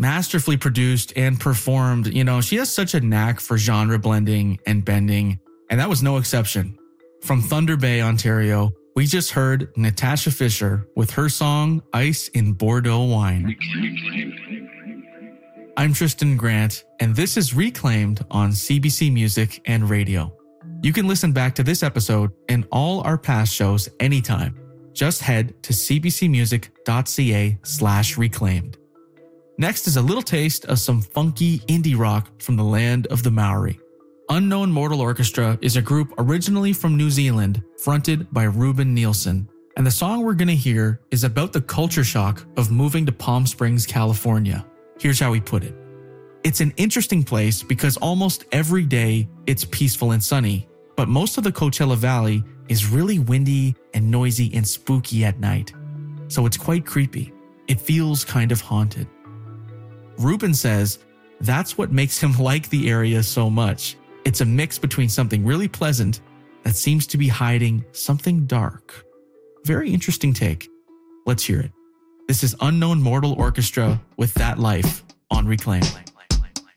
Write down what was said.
masterfully produced and performed. You know, she has such a knack for genre blending and bending, and that was no exception. From Thunder Bay, Ontario, we just heard Natasha Fisher with her song Ice in Bordeaux Wine. I'm Tristan Grant, and this is Reclaimed on CBC Music and Radio. You can listen back to this episode and all our past shows anytime. Just head to cbcmusic.ca/reclaimed. Next is a little taste of some funky indie rock from the land of the Maori. Unknown Mortal Orchestra is a group originally from New Zealand, fronted by Ruben Nielsen. And the song we're going to hear is about the culture shock of moving to Palm Springs, California. Here's how he put it. It's an interesting place because almost every day it's peaceful and sunny, but most of the Coachella Valley is really windy and noisy and spooky at night. So it's quite creepy. It feels kind of haunted. Ruben says that's what makes him like the area so much. It's a mix between something really pleasant that seems to be hiding something dark. Very interesting take. Let's hear it. This is Unknown Mortal Orchestra with That Life on Reclaim.